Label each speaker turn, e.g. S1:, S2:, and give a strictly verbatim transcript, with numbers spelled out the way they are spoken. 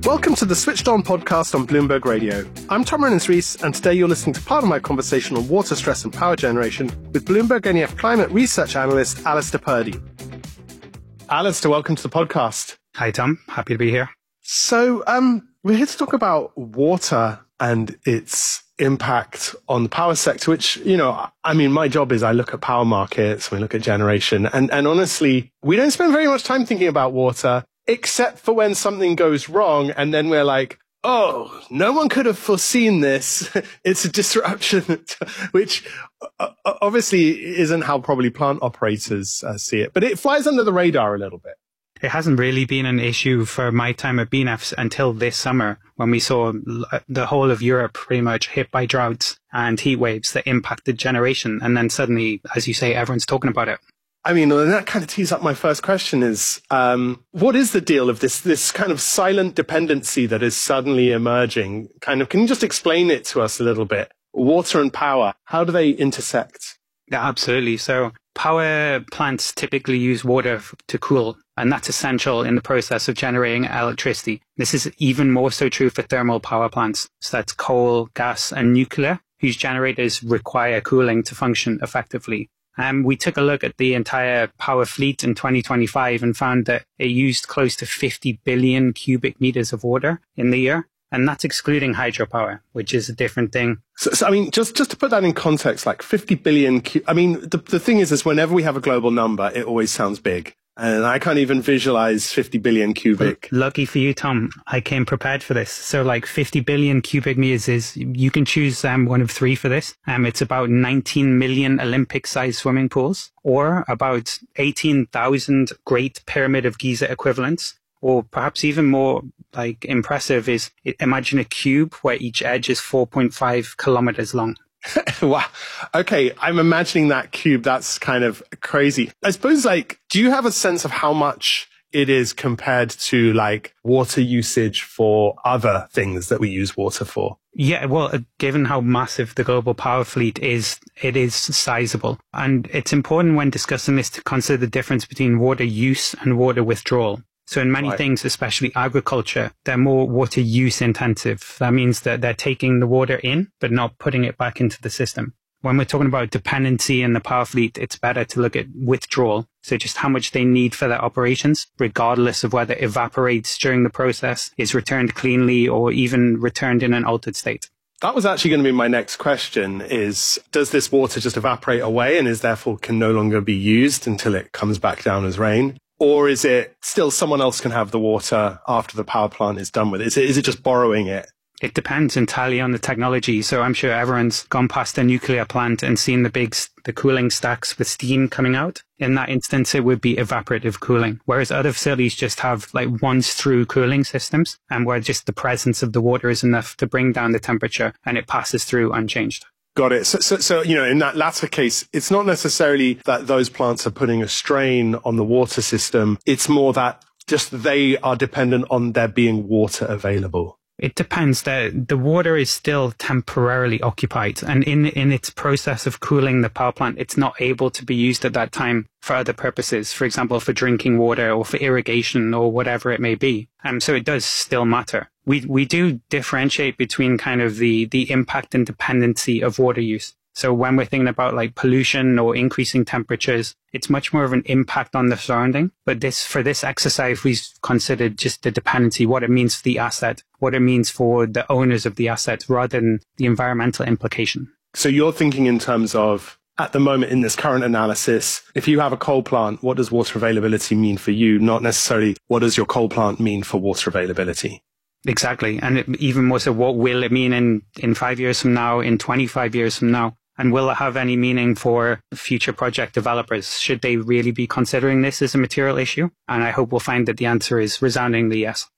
S1: Welcome to the Switched On podcast on Bloomberg Radio. I'm Tom Renners-Rees, and today you're listening to part of my conversation on water stress and power generation with Bloomberg N E F climate research analyst Alistair Purdy. Alistair, welcome to the podcast.
S2: Hi, Tom. Happy to be here.
S1: So um, we're here to talk about water and its impact on the power sector, which, you know, I mean, my job is I look at power markets, we look at generation, and, and honestly, we don't spend very much time thinking about water, except for when something goes wrong, and then we're like, oh, no one could have foreseen this. It's a disruption, which obviously isn't how probably plant operators uh, see it, but it flies under the radar a little bit.
S2: It hasn't really been an issue for my time at B N E F until this summer, when we saw the whole of Europe pretty much hit by droughts and heat waves that impacted generation. And then suddenly, as you say, everyone's talking about it.
S1: I mean, and that kind of tees up my first question is, um, what is the deal of this, this kind of silent dependency that is suddenly emerging? Kind of, can you just explain it to us a little bit? Water and power, how do they intersect?
S2: Yeah, absolutely. So power plants typically use water to cool, and that's essential in the process of generating electricity. This is even more so true for thermal power plants. So that's coal, gas, and nuclear, whose generators require cooling to function effectively. Um, we took a look at the entire power fleet in twenty twenty-five and found that it used close to fifty billion cubic meters of water in the year. And that's excluding hydropower, which is a different thing.
S1: So, so I mean, just, just to put that in context, like fifty billion, cu- I mean, the, the thing is, is whenever we have a global number, it always sounds big. And I can't even visualize fifty billion cubic.
S2: Well, lucky for you, Tom, I came prepared for this. So like fifty billion cubic meters is, you can choose um, one of three for this. Um, it's about nineteen million Olympic-sized swimming pools, or about eighteen thousand Great Pyramid of Giza equivalents. Or perhaps even more like impressive is, imagine a cube where each edge is four point five kilometers long.
S1: Wow. Okay, I'm imagining that cube. That's kind of crazy. I suppose, like, do you have a sense of how much it is compared to like water usage for other things that we use water for?
S2: Yeah, well, given how massive the global power fleet is, it is sizable. And it's important when discussing this to consider the difference between water use and water withdrawal. So in many
S1: right.
S2: things, especially agriculture, they're more water use intensive. That means that they're taking the water in, but not putting it back into the system. When we're talking about dependency in the power fleet, it's better to look at withdrawal. So just how much they need for their operations, regardless of whether it evaporates during the process, is returned cleanly, or even returned in an altered state.
S1: That was actually going to be my next question is, does this water just evaporate away and is therefore can no longer be used until it comes back down as rain? Or is it still someone else can have the water after the power plant is done with it? Is it, is it just borrowing it?
S2: It depends entirely on the technology. So I'm sure everyone's gone past a nuclear plant and seen the big, the cooling stacks with steam coming out. In that instance, it would be evaporative cooling. Whereas other facilities just have like once through cooling systems, and where just the presence of the water is enough to bring down the temperature and it passes through unchanged.
S1: Got it. So, so, so, you know, in that latter case, it's not necessarily that those plants are putting a strain on the water system. It's more that just they are dependent on there being water available.
S2: It depends. The, the water is still temporarily occupied, and in, in its process of cooling the power plant, it's not able to be used at that time for other purposes, for example, for drinking water or for irrigation or whatever it may be. Um, so it does still matter. We, we do differentiate between kind of the, the impact and dependency of water use. So when we're thinking about like pollution or increasing temperatures, it's much more of an impact on the surrounding. But this, for this exercise, we've considered just the dependency, what it means for the asset, what it means for the owners of the asset, rather than the environmental implication.
S1: So you're thinking in terms of, at the moment in this current analysis, if you have a coal plant, what does water availability mean for you? Not necessarily what does your coal plant mean for water availability?
S2: Exactly. And it, even more so, what will it mean in, in five years from now, in twenty-five years from now? And will it have any meaning for future project developers? Should they really be considering this as a material issue? And I hope we'll find that the answer is resoundingly yes.